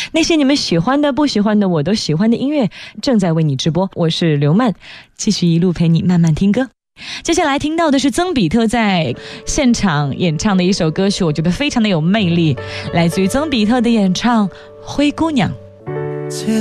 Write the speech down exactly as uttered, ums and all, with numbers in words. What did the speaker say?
那些你们喜欢的不喜欢的我都喜欢的音乐正在为你直播，我是刘曼，继续一路陪你慢慢听歌。接下来听到的是曾比特在现场演唱的一首歌曲，我觉得非常的有魅力，来自于曾比特的演唱《灰姑娘》。